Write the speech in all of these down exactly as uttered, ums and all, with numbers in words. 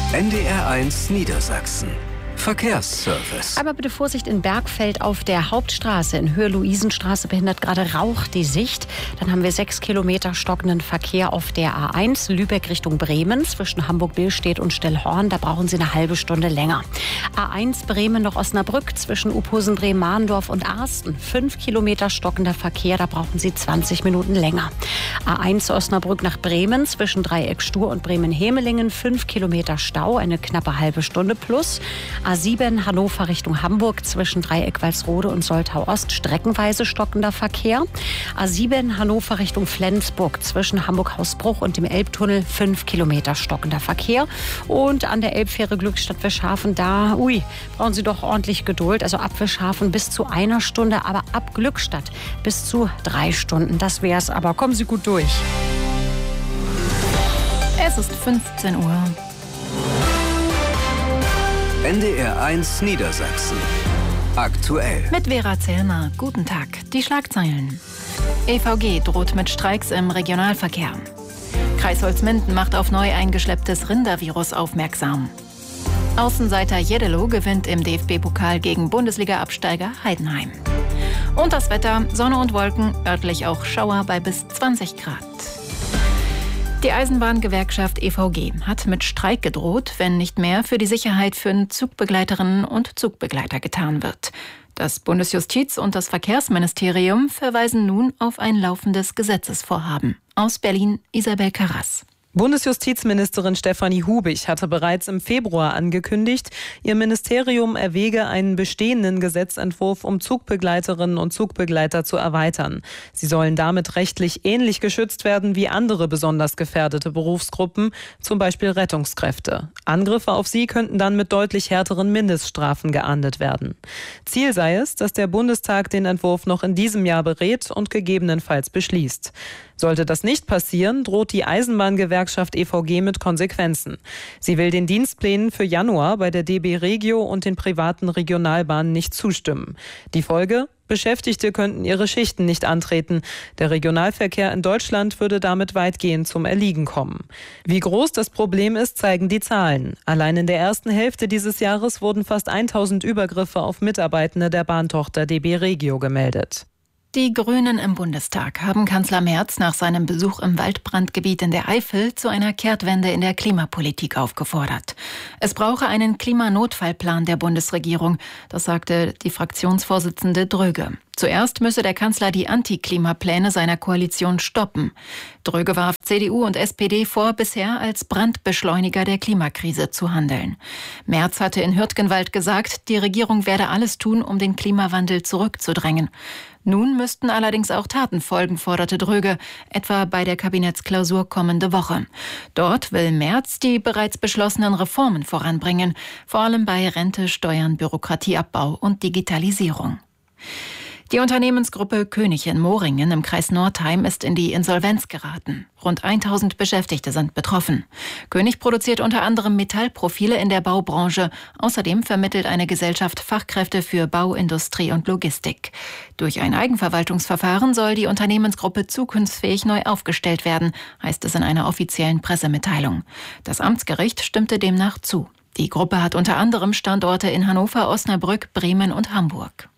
N D R eins Niedersachsen. Verkehrsservice. Aber bitte Vorsicht in Bergfeld auf der Hauptstraße. In Höhe-Luisenstraße behindert gerade Rauch die Sicht. Dann haben wir sechs Kilometer stockenden Verkehr auf der A eins, Lübeck Richtung Bremen. Zwischen Hamburg-Billstedt und Stellhorn, da brauchen Sie eine halbe Stunde länger. A eins Bremen nach Osnabrück zwischen Uphusen-Bremen, Mahndorf und Arsten. fünf Kilometer stockender Verkehr, da brauchen Sie zwanzig Minuten länger. A eins Osnabrück nach Bremen zwischen Dreieck Stur und Bremen-Hemelingen. fünf Kilometer Stau, eine knappe halbe Stunde plus. A sieben Hannover Richtung Hamburg zwischen Dreieck Walsrode und Soltau Ost streckenweise stockender Verkehr. A sieben Hannover Richtung Flensburg zwischen Hamburg-Hausbruch und dem Elbtunnel fünf Kilometer stockender Verkehr. Und an der Elbfähre Glückstadt-Wischhafen, da ui, brauchen Sie doch ordentlich Geduld. Also ab Wischhafen bis zu einer Stunde, aber ab Glückstadt bis zu drei Stunden. Das wär's, aber kommen Sie gut durch. Es ist fünfzehn Uhr. N D R eins Niedersachsen. Aktuell. Mit Vera Zellner. Guten Tag. Die Schlagzeilen. E V G droht mit Streiks im Regionalverkehr. Kreis Holzminden macht auf neu eingeschlepptes Rindervirus aufmerksam. Außenseiter Jeddelo gewinnt im D F B-Pokal gegen Bundesliga-Absteiger Heidenheim. Und das Wetter, Sonne und Wolken, örtlich auch Schauer bei bis zwanzig Grad. Die Eisenbahngewerkschaft E V G hat mit Streik gedroht, wenn nicht mehr für die Sicherheit für Zugbegleiterinnen und Zugbegleiter getan wird. Das Bundesjustiz- und das Verkehrsministerium verweisen nun auf ein laufendes Gesetzesvorhaben. Aus Berlin, Isabel Karras. Bundesjustizministerin Stefanie Hubig hatte bereits im Februar angekündigt, ihr Ministerium erwäge einen bestehenden Gesetzentwurf, um Zugbegleiterinnen und Zugbegleiter zu erweitern. Sie sollen damit rechtlich ähnlich geschützt werden wie andere besonders gefährdete Berufsgruppen, zum Beispiel Rettungskräfte. Angriffe auf sie könnten dann mit deutlich härteren Mindeststrafen geahndet werden. Ziel sei es, dass der Bundestag den Entwurf noch in diesem Jahr berät und gegebenenfalls beschließt. Sollte das nicht passieren, droht die Eisenbahngewerkschaft E V G mit Konsequenzen. Sie will den Dienstplänen für Januar bei der D B Regio und den privaten Regionalbahnen nicht zustimmen. Die Folge? Beschäftigte könnten ihre Schichten nicht antreten. Der Regionalverkehr in Deutschland würde damit weitgehend zum Erliegen kommen. Wie groß das Problem ist, zeigen die Zahlen. Allein in der ersten Hälfte dieses Jahres wurden fast tausend Übergriffe auf Mitarbeitende der Bahntochter D B Regio gemeldet. Die Grünen im Bundestag haben Kanzler Merz nach seinem Besuch im Waldbrandgebiet in der Eifel zu einer Kehrtwende in der Klimapolitik aufgefordert. Es brauche einen Klimanotfallplan der Bundesregierung, das sagte die Fraktionsvorsitzende Dröge. Zuerst müsse der Kanzler die Anti-Klimapläne seiner Koalition stoppen. Dröge warf C D U und S P D vor, bisher als Brandbeschleuniger der Klimakrise zu handeln. Merz hatte in Hürtgenwald gesagt, die Regierung werde alles tun, um den Klimawandel zurückzudrängen. Nun müssten allerdings auch Taten folgen, forderte Dröge, etwa bei der Kabinettsklausur kommende Woche. Dort will Merz die bereits beschlossenen Reformen voranbringen, vor allem bei Rente, Steuern, Bürokratieabbau und Digitalisierung. Die Unternehmensgruppe König in Moringen im Kreis Northeim ist in die Insolvenz geraten. Rund tausend Beschäftigte sind betroffen. König produziert unter anderem Metallprofile in der Baubranche. Außerdem vermittelt eine Gesellschaft Fachkräfte für Bau, Industrie und Logistik. Durch ein Eigenverwaltungsverfahren soll die Unternehmensgruppe zukunftsfähig neu aufgestellt werden, heißt es in einer offiziellen Pressemitteilung. Das Amtsgericht stimmte demnach zu. Die Gruppe hat unter anderem Standorte in Hannover, Osnabrück, Bremen und Hamburg.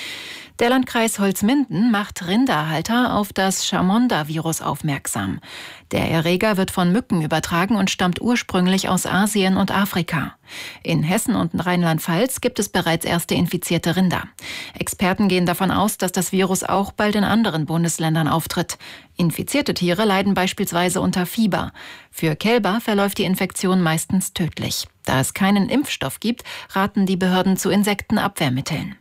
Der Landkreis Holzminden macht Rinderhalter auf das Chamonda-Virus aufmerksam. Der Erreger wird von Mücken übertragen und stammt ursprünglich aus Asien und Afrika. In Hessen und Rheinland-Pfalz gibt es bereits erste infizierte Rinder. Experten gehen davon aus, dass das Virus auch bald in anderen Bundesländern auftritt. Infizierte Tiere leiden beispielsweise unter Fieber. Für Kälber verläuft die Infektion meistens tödlich. Da es keinen Impfstoff gibt, raten die Behörden zu Insektenabwehrmitteln.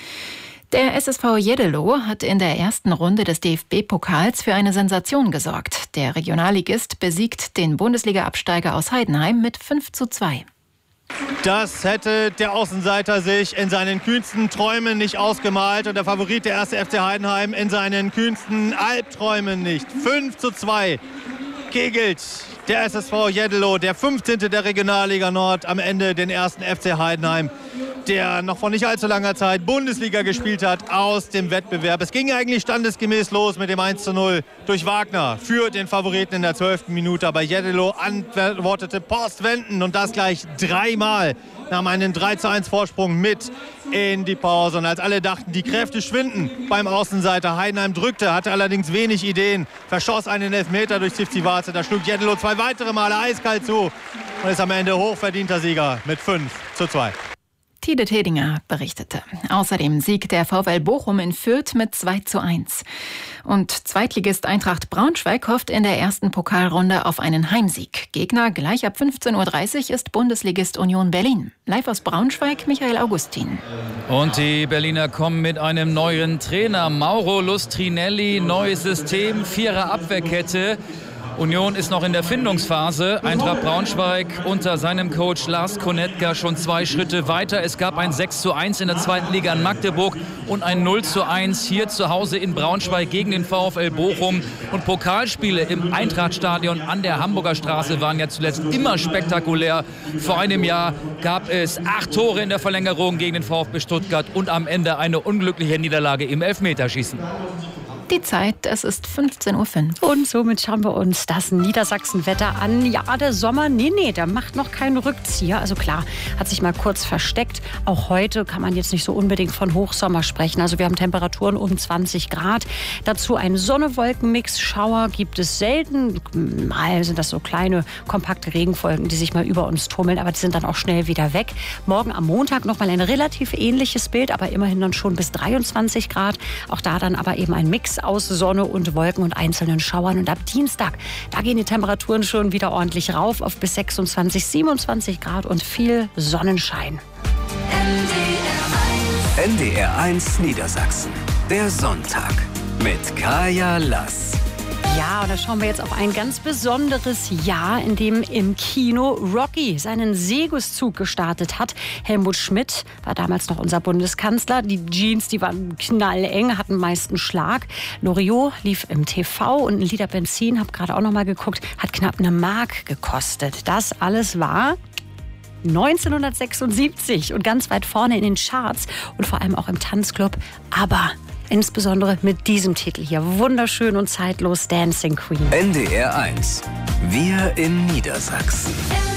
Der S S V Jeddelo hat in der ersten Runde des D F B-Pokals für eine Sensation gesorgt. Der Regionalligist besiegt den Bundesliga-Absteiger aus Heidenheim mit fünf zu zwei. Das hätte der Außenseiter sich in seinen kühnsten Träumen nicht ausgemalt und der Favorit der erste F C Heidenheim in seinen kühnsten Albträumen nicht. fünf zu zwei kegelt der S S V Jeddelo, der fünfzehnte der Regionalliga Nord, am Ende den ersten F C Heidenheim der noch vor nicht allzu langer Zeit Bundesliga gespielt hat, aus dem Wettbewerb. Es ging eigentlich standesgemäß los mit dem eins zu null durch Wagner für den Favoriten in der zwölften Minute. Aber Jeddelo antwortete postwendend und das gleich dreimal. Nahm einen drei zu eins Vorsprung mit in die Pause. Und als alle dachten, die Kräfte schwinden beim Außenseiter, Heidenheim drückte, hatte allerdings wenig Ideen, verschoss einen Elfmeter durch Tsitsipas. Da schlug Jeddelo zwei weitere Male eiskalt zu und ist am Ende hochverdienter Sieger mit fünf zu zwei. Tide Tedinger berichtete. Außerdem siegt der VfL Bochum in Fürth mit zwei zu eins. Und Zweitligist Eintracht Braunschweig hofft in der ersten Pokalrunde auf einen Heimsieg. Gegner gleich ab fünfzehn Uhr dreißig ist Bundesligist Union Berlin. Live aus Braunschweig, Michael Augustin. Und die Berliner kommen mit einem neuen Trainer. Mauro Lustrinelli, neues System, Vierer Abwehrkette. Union ist noch in der Findungsphase. Eintracht Braunschweig unter seinem Coach Lars Konetka schon zwei Schritte weiter. Es gab ein sechs zu eins in der zweiten Liga in Magdeburg und ein null zu eins hier zu Hause in Braunschweig gegen den VfL Bochum. Und Pokalspiele im Eintrachtstadion an der Hamburger Straße waren ja zuletzt immer spektakulär. Vor einem Jahr gab es acht Tore in der Verlängerung gegen den VfB Stuttgart und am Ende eine unglückliche Niederlage im Elfmeterschießen. Die Zeit, es ist fünfzehn Uhr fünf. Und somit schauen wir uns das Niedersachsen-Wetter an. Ja, der Sommer, nee, nee, der macht noch keinen Rückzieher. Also klar, hat sich mal kurz versteckt. Auch heute kann man jetzt nicht so unbedingt von Hochsommer sprechen. Also wir haben Temperaturen um zwanzig Grad. Dazu ein Sonne-Wolken-Mix. Schauer gibt es selten. Mal sind das so kleine, kompakte Regenwolken, die sich mal über uns tummeln. Aber die sind dann auch schnell wieder weg. Morgen am Montag noch mal ein relativ ähnliches Bild, aber immerhin dann schon bis dreiundzwanzig Grad. Auch da dann aber eben ein Mix aus Sonne und Wolken und einzelnen Schauern. Und ab Dienstag, da gehen die Temperaturen schon wieder ordentlich rauf auf bis sechsundzwanzig, siebenundzwanzig Grad und viel Sonnenschein. N D R eins Niedersachsen. Der Sonntag mit Kaya Lass. Ja, und da schauen wir jetzt auf ein ganz besonderes Jahr, in dem im Kino Rocky seinen Segeszug gestartet hat. Helmut Schmidt war damals noch unser Bundeskanzler. Die Jeans, die waren knalleng, hatten meist einen Schlag. Loriot lief im T V und ein Liter Benzin, habe gerade auch noch mal geguckt, hat knapp eine Mark gekostet. Das alles war neunzehnhundertsechsundsiebzig und ganz weit vorne in den Charts und vor allem auch im Tanzclub. Aber insbesondere mit diesem Titel hier. Wunderschön und zeitlos, Dancing Queen. N D R eins. Wir in Niedersachsen.